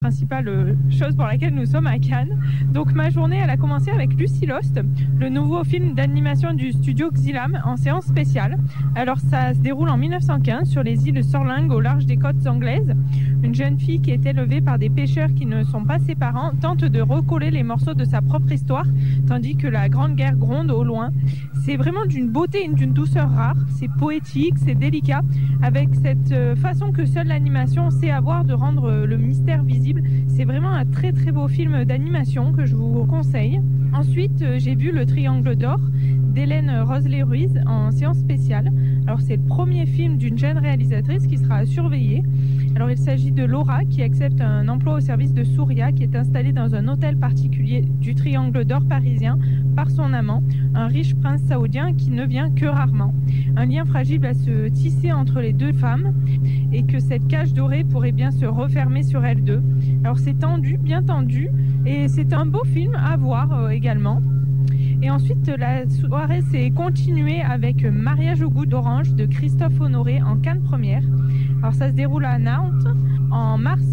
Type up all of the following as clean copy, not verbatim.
Principale chose pour laquelle nous sommes à Cannes. Donc ma journée, elle a commencé avec Lucy Lost, le nouveau film d'animation du studio Xylam en séance spéciale. Alors ça se déroule en 1915 sur les îles Sorling au large des côtes anglaises. Une jeune fille qui est élevée par des pêcheurs qui ne sont pas ses parents tente de recoller les morceaux de sa propre histoire tandis que la Grande Guerre gronde au loin. C'est vraiment d'une beauté et d'une douceur rare. C'est poétique, c'est délicat avec cette façon que seule l'animation sait avoir de rendre le mystère visible. C'est vraiment un très très beau film d'animation que je vous conseille. Ensuite, j'ai vu Le Triangle d'Or d'Hélène Rosley-Ruiz en séance spéciale. Alors c'est le premier film d'une jeune réalisatrice qui sera surveillée. Alors il s'agit de Laura qui accepte un emploi au service de Souria qui est installée dans un hôtel particulier du Triangle d'Or parisien par son amant, un riche prince saoudien qui ne vient que rarement. Un lien fragile va se tisser entre les deux femmes et que cette cage dorée pourrait bien se refermer sur elles deux. Alors c'est tendu, bien tendu, et c'est un beau film à voir également. Et ensuite, la soirée s'est continuée avec Mariage au goût d'orange de Christophe Honoré en Cannes première. Alors ça se déroule à Nantes en mars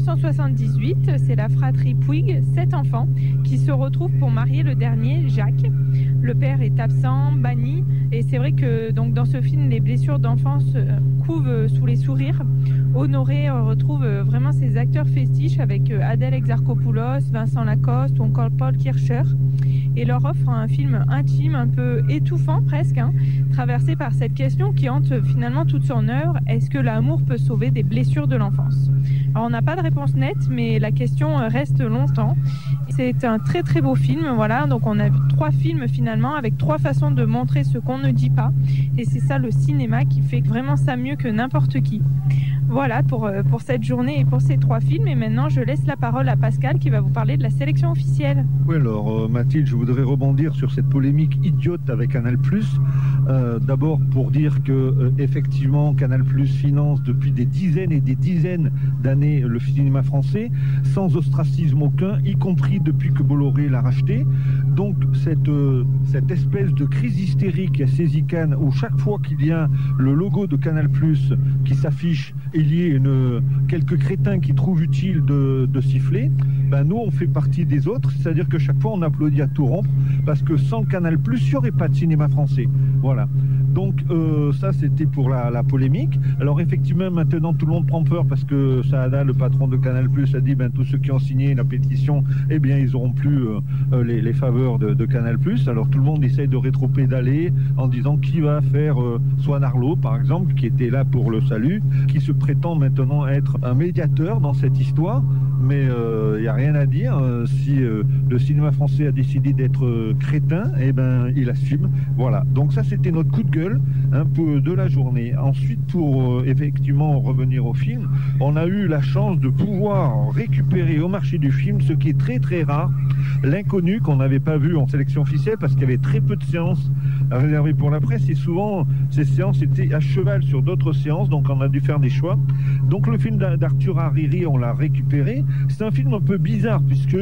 1978. C'est la fratrie Puig, 7 enfants, qui se retrouvent pour marier le dernier, Jacques. Le père est absent, banni, et c'est vrai que donc, dans ce film, les blessures d'enfance couvent sous les sourires. Honoré retrouve vraiment ses acteurs fétiches avec Adèle Exarchopoulos, Vincent Lacoste ou encore Paul Kircher, et leur offre un film intime, un peu étouffant presque, traversé par cette question qui hante finalement toute son œuvre: est-ce que l'amour peut sauver des blessures de l'enfance? Alors on n'a pas de réponse nette, mais la question reste longtemps. C'est un très très beau film, voilà. Donc on a vu 3 films finalement avec 3 façons de montrer ce qu'on ne dit pas, et c'est ça le cinéma qui fait vraiment ça mieux que n'importe qui. Voilà pour cette journée et pour ces 3 films. Et maintenant, je laisse la parole à Pascal qui va vous parler de la sélection officielle. Oui, alors Mathilde, je voudrais rebondir sur cette polémique idiote avec Canal+. D'abord pour dire que effectivement Canal+ finance depuis des dizaines et des dizaines d'années le cinéma français sans ostracisme aucun, y compris depuis que Bolloré l'a racheté. Donc cette espèce de crise hystérique a saisi Cannes où chaque fois qu'il y a le logo de Canal+ qui s'affiche, il y ait quelques crétins qui trouvent utile de siffler. Ben nous on fait partie des autres, c'est-à-dire que chaque fois on applaudit à tout rompre parce que sans Canal+, il n'y aurait pas de cinéma français. Voilà. Donc ça c'était pour la polémique. Alors effectivement maintenant tout le monde prend peur parce que Saada, le patron de Canal+, a dit tous ceux qui ont signé la pétition, eh bien ils n'auront plus les faveurs de Canal+. Alors tout le monde essaye de rétro-pédaler en disant qui va faire Swan Arlo par exemple, qui était là pour le salut, qui se prétend maintenant être un médiateur dans cette histoire. Mais il n'y a rien à dire. Si le cinéma français a décidé d'être crétin, eh ben il assume. Voilà. Donc ça c'était notre coup de gueule de la journée. Ensuite, pour effectivement revenir au film, on a eu la chance de pouvoir récupérer au marché du film ce qui est très très rare, L'Inconnu, qu'on n'avait pas vu en sélection officielle parce qu'il y avait très peu de séances réservées pour la presse et souvent ces séances étaient à cheval sur d'autres séances, donc on a dû faire des choix. Donc le film d'Arthur Hariri, on l'a récupéré. C'est un film un peu bizarre puisque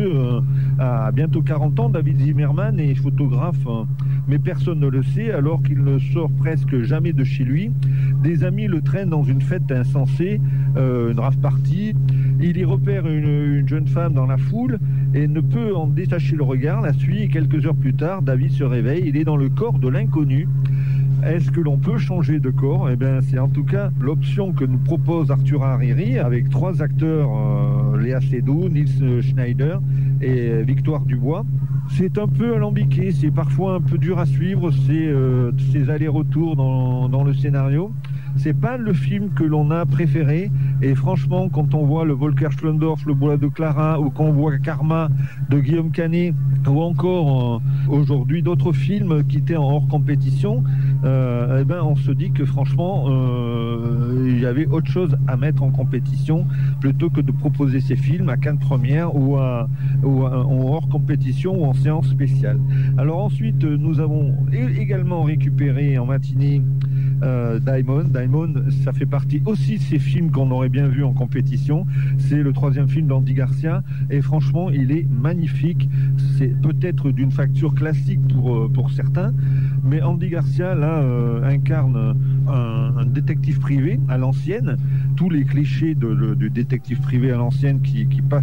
à bientôt 40 ans, David Zimmerman est photographe, mais personne ne le sait alors qu'il ne sort presque jamais de chez lui. Des amis le traînent dans une fête insensée, une rave party. Il y repère une jeune femme dans la foule et ne peut en détacher le regard, la suit et quelques heures plus tard, David se réveille, il est dans le corps de l'inconnu. Est-ce que l'on peut changer de corps? Eh bien, c'est en tout cas l'option que nous propose Arthur Hariri avec 3 acteurs, Léa Seydoux, Nils Schneider et Victoire Dubois. C'est un peu alambiqué, c'est parfois un peu dur à suivre, ces allers-retours dans le scénario. C'est pas le film que l'on a préféré, et franchement quand on voit le Volker Schlöndorff, le Bois de Clara, ou qu'on voit Karma de Guillaume Canet, ou encore aujourd'hui d'autres films qui étaient en hors compétition, eh ben on se dit que franchement il y avait autre chose à mettre en compétition plutôt que de proposer ces films à Cannes première ou en hors compétition ou en séance spéciale. Alors ensuite nous avons également récupéré en matinée Diamond, ça fait partie aussi de ces films qu'on aurait bien vu en compétition. C'est le 3e film d'Andy Garcia et franchement il est magnifique. C'est peut-être d'une facture classique pour certains, mais Andy Garcia là incarne un détective privé à l'ancienne, tous les clichés du détective privé à l'ancienne qui passe